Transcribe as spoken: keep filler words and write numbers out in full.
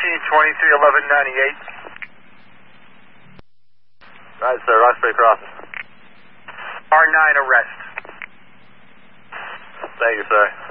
thirteen twenty-three eleven ninety-eight. Right, sir. Roxbury Crossing. R nine arrest. Thank you, sir.